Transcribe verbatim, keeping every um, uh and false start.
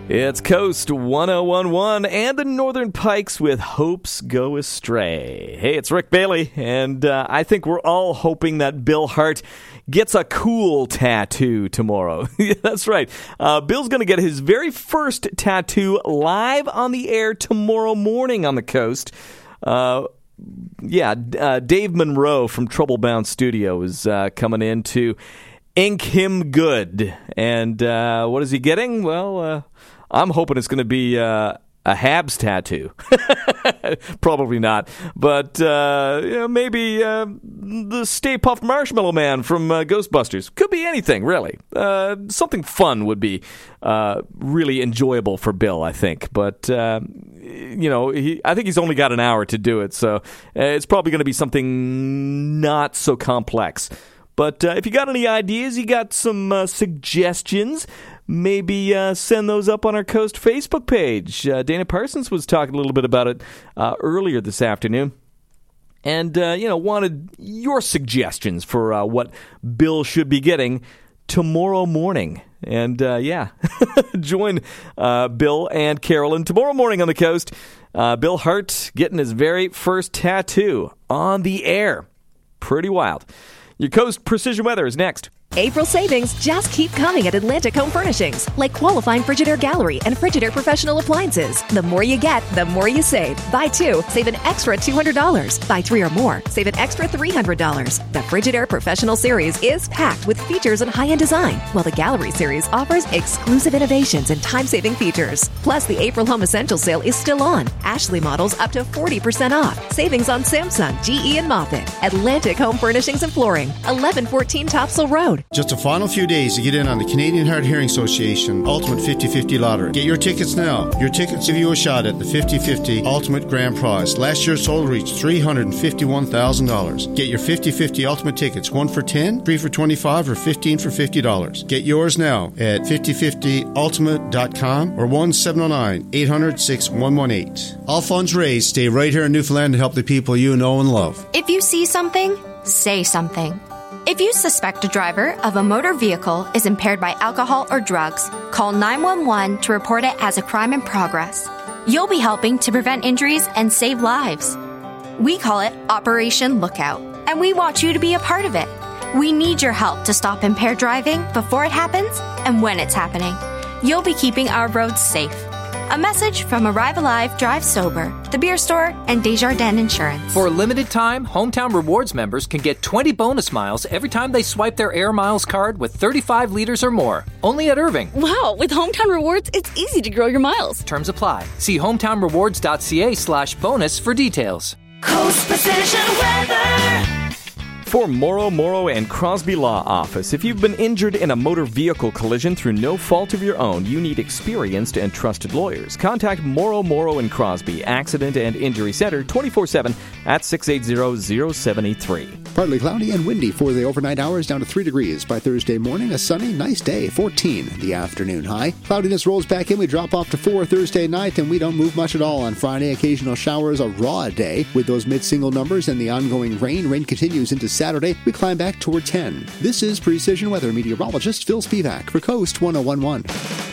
It's Coast one oh one one and the Northern Pikes with Hopes Go Astray. Hey, it's Rick Bailey, and uh, I think we're all hoping that Bill Hart gets a cool tattoo tomorrow. That's right. Uh, Bill's going to get his very first tattoo live on the air tomorrow morning on the Coast. Uh, yeah, uh, Dave Monroe from Troublebound Studio is uh, coming in to ink him good. And uh, what is he getting? Well, uh, I'm hoping it's going to be uh, a Habs tattoo. Probably not. But uh, you know, maybe uh, the Stay Puft Marshmallow Man from uh, Ghostbusters. Could be anything, really. Uh, something fun would be uh, really enjoyable for Bill, I think. But, uh, you know, he, I think he's only got an hour to do it. So uh, it's probably going to be something not so complex. But uh, if you got any ideas, you got some uh, suggestions, maybe uh, send those up on our Coast Facebook page. Uh, Dana Parsons was talking a little bit about it uh, earlier this afternoon. And, uh, you know, wanted your suggestions for uh, what Bill should be getting tomorrow morning. And, uh, yeah, join uh, Bill and Carolyn tomorrow morning on the Coast. Uh, Bill Hart getting his very first tattoo on the air. Pretty wild. Your Coast Precision Weather is next. April savings just keep coming at Atlantic Home Furnishings, like qualifying Frigidaire Gallery and Frigidaire Professional Appliances. The more you get, the more you save. Buy two, save an extra two hundred dollars. Buy three or more, save an extra three hundred dollars. The Frigidaire Professional Series is packed with features and high-end design, while the Gallery Series offers exclusive innovations and time-saving features. Plus, the April Home Essentials sale is still on. Ashley models up to forty percent off. Savings on Samsung, G E, and Moffett. Atlantic Home Furnishings and Flooring, eleven fourteen Topsail Road. Just a final few days to get in on the Canadian Hard Hearing Association Ultimate fifty fifty Lottery. Get your tickets now. Your tickets give you a shot at the fifty fifty Ultimate Grand Prize. Last year's total reached three hundred fifty-one thousand dollars. Get your fifty fifty Ultimate tickets, one for ten, three for twenty-five, or fifteen for fifty dollars. Get yours now at fifty fifty ultimate dot com or one seven zero nine, eight hundred, six one one eight. All funds raised stay right here in Newfoundland to help the people you know and love. If you see something, say something. If you suspect a driver of a motor vehicle is impaired by alcohol or drugs, call nine one one to report it as a crime in progress. You'll be helping to prevent injuries and save lives. We call it Operation Lookout, and we want you to be a part of it. We need your help to stop impaired driving before it happens and when it's happening. You'll be keeping our roads safe. A message from Arrive Alive, Drive Sober, The Beer Store, and Desjardins Insurance. For a limited time, Hometown Rewards members can get twenty bonus miles every time they swipe their Air Miles card with thirty-five liters or more. Only at Irving. Wow, with Hometown Rewards, it's easy to grow your miles. Terms apply. See hometownrewards.ca slash bonus for details. Coast Precision Weather. For Morrow, Morrow and Crosby Law Office, if you've been injured in a motor vehicle collision through no fault of your own, you need experienced and trusted lawyers. Contact Morrow, Morrow and Crosby Accident and Injury Center twenty-four seven at six eight zero, zero seven eight three. Partly cloudy and windy for the overnight hours, down to three degrees. By Thursday morning, a sunny, nice day, fourteen the afternoon high. Cloudiness rolls back in. We drop off to four Thursday night, and we don't move much at all on Friday. Occasional showers, a raw day with those mid-single numbers and the ongoing rain. Rain continues into Saturday. We climb back toward ten. This is Precision Weather meteorologist Phil Spivak for Coast one oh one one.